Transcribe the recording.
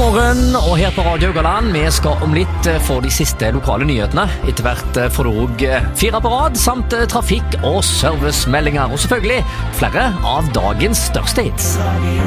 morgen, og her på Radio Haugaland, vi skal om litt få de siste lokale nyhetene. Etter hvert får du også 4 på rad, samt trafikk- og servicemeldinger, og selvfølgelig flere av dagens største hits.